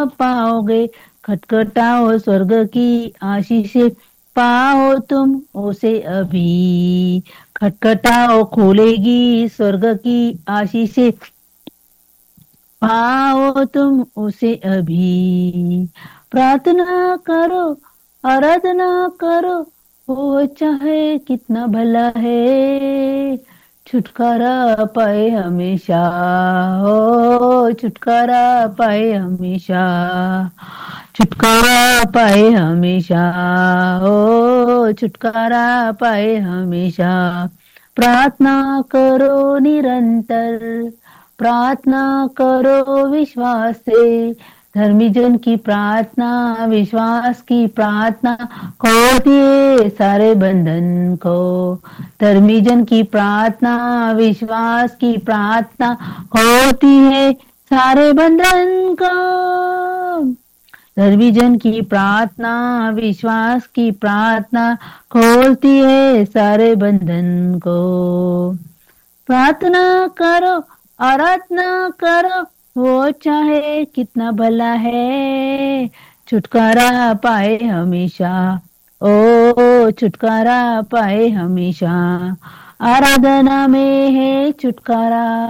पाओगे। खटखटाओ स्वर्ग की आशीषें, पाओ तुम उसे अभी। खटखटाओ खोलेगी स्वर्ग की आशीषें, पाओ तुम उसे अभी। प्रार्थना करो, आराधना करो, वो चाहे कितना भला है। छुटकारा पाए हमेशा, हो छुटकारा पाए हमेशा। छुटकारा पाए हमेशा, हो छुटकारा पाए हमेशा। प्रार्थना करो निरंतर, प्रार्थना करो विश्वास से। धर्मी जन की प्रार्थना, विश्वास की प्रार्थना, खोलती है सारे बंधन को। धर्मी जन की प्रार्थना, विश्वास की प्रार्थना, खोलती है सारे बंधन को। धर्मी जन की प्रार्थना, विश्वास की प्रार्थना, खोलती है सारे बंधन को। प्रार्थना करो, आराधना करो, वो चाहे कितना भला है। छुटकारा पाए हमेशा, ओ छुटकारा पाए हमेशा। आराधना में है छुटकारा।